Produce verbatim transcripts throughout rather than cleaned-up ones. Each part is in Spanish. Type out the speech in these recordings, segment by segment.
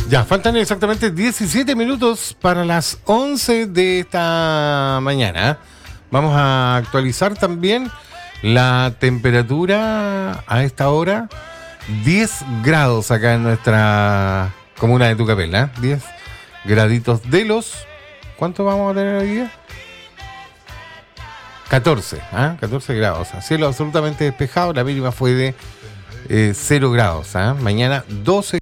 Ya, faltan exactamente diecisiete minutos para las once de esta mañana. Vamos a actualizar también la temperatura a esta hora. diez grados acá en nuestra comuna de Tucapel, diez graditos de los... ¿Cuánto vamos a tener hoy día? catorce, ¿eh? catorce grados. Cielo absolutamente despejado. La mínima fue de eh, cero grados. ¿eh? Mañana doce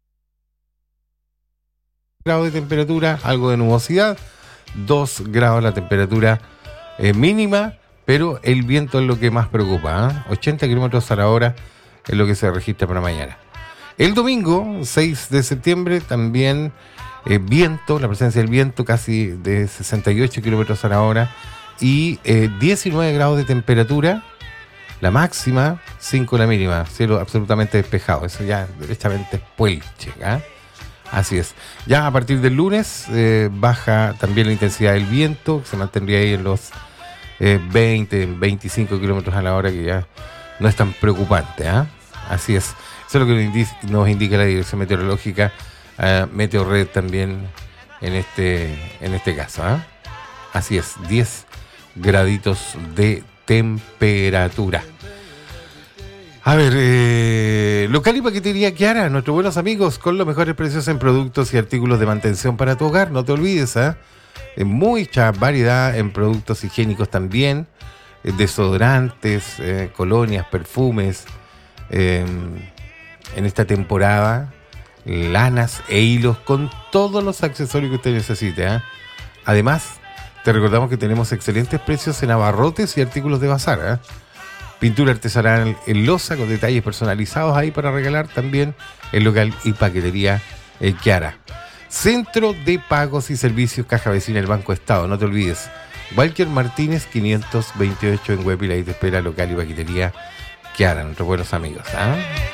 grados de temperatura, algo de nubosidad. dos grados la temperatura eh, mínima, pero el viento es lo que más preocupa. ¿eh? ochenta kilómetros a la hora es lo que se registra para mañana. El domingo, seis de septiembre, también eh, viento, la presencia del viento casi de sesenta y ocho kilómetros a la hora. Y eh, diecinueve grados de temperatura, la máxima, cinco la mínima, cielo absolutamente despejado, eso ya derechamente es puelche, ¿eh? Así es. Ya a partir del lunes eh, baja también la intensidad del viento, que se mantendría ahí en los eh, veinte, veinticinco kilómetros a la hora, que ya no es tan preocupante, ¿eh? Así es. Eso es lo que nos indica, nos indica la dirección meteorológica, eh, Meteorred también en este, en este caso, ¿eh? Así es, diez graditos de temperatura. A ver, eh, local y paquetería Kiara, nuestros buenos amigos con los mejores precios en productos y artículos de mantención para tu hogar. No te olvides, ¿eh? Mucha variedad en productos higiénicos también, eh, desodorantes, eh, colonias, perfumes, eh, en esta temporada, lanas e hilos con todos los accesorios que usted necesite, ¿eh? Además, te recordamos que tenemos excelentes precios en abarrotes y artículos de bazar, ¿eh? Pintura artesanal en loza con detalles personalizados ahí para regalar también el local y paquetería El Kiara. Centro de Pagos y Servicios Caja Vecina del Banco Estado, no te olvides. Walker Martínez quinientos veintiocho en Huepil, ahí te espera local y paquetería Kiara, nuestros buenos amigos, ¿eh?